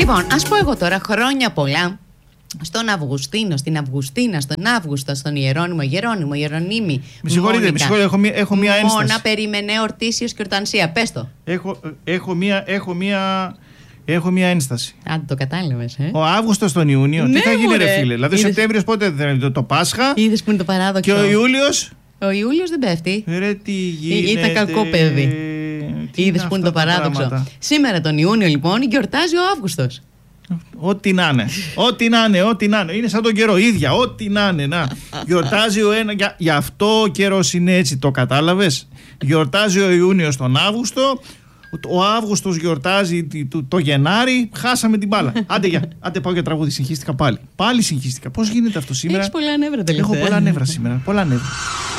Λοιπόν, ας πω εγώ τώρα χρόνια πολλά στον Αυγουστίνο, στην Αυγουστίνα, στον Αύγουστο, στον Ιερώνυμο, Ιερονίμη. Με συγχωρείτε, έχω μία ένσταση. Μόνα, Περίμενε, Ορτήσιος και Ορτανσία. Πες το. Έχω μία ένσταση. Αν το κατάλαβες, Ο Αύγουστος τον Ιούνιο, τι θα γίνει, ρε φίλε? Δηλαδή, ο Σεπτέμβριος πότε θα είναι το Πάσχα? Είδες που είναι το παράδοξο. Και ο Ιούλιος? Ο Ιούλιος δεν πέφτει. Ρε, τι γίνεται. Ήταν κακό παιδί. Είδες που είναι το παράδοξο. Σήμερα τον Ιούνιο, λοιπόν, γιορτάζει ο Αύγουστος. Ό,τι να είναι. Ό,τι να είναι, ό,τι να είναι. Είναι σαν τον καιρό, ίδια. Ό,τι να είναι. Να. Γιορτάζει ο ένα. Γι' αυτό ο καιρός είναι έτσι, το κατάλαβες. Γιορτάζει ο Ιούνιος τον Αύγουστο. Ο Αύγουστος γιορτάζει το Γενάρη. Χάσαμε την μπάλα. Άντε, γεια. Άντε, πάω για τραγούδι. Συγχύστηκα πάλι. Πάλι συγχύστηκα. Πώς γίνεται αυτό σήμερα? Έχεις πολλά νεύρα τελευταία. Έχω πολλά νεύρα σήμερα. Πολλά νεύρα.